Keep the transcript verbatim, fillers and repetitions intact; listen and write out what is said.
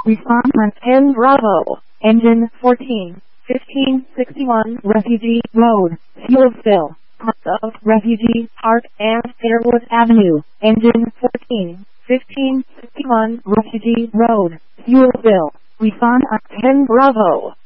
Respond on ten Bravo. Engine fourteen fifteen sixty-one Refugee Road, Fuelsville. Parts of Refugee Park and Fairwood Avenue. Engine fourteen fifteen sixty-one Refugee Road, Fuelsville. Respond on ten Bravo.